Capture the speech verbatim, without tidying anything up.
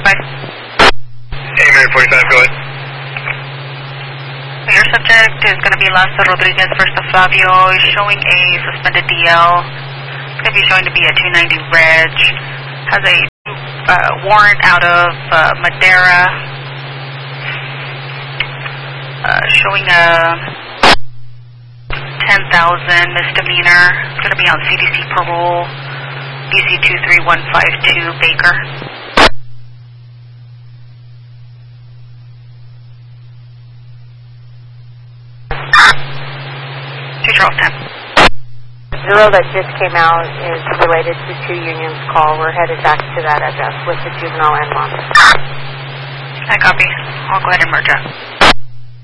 forty-five. Hey, Mary forty-five, go ahead. Your subject is going to be Lazo Rodriguez versus Flavio, showing a suspended D L. It's going to be showing to be a two ninety reg. Has a uh, warrant out of uh, Madera, uh, showing a ten thousand misdemeanor. It's going to be on C D C parole, B C two three one five two, Baker. two Charles ten. Zero that just came out is related to two Unions call. We're headed back to that address with the juvenile and mom. I copy. I'll go ahead and merge up.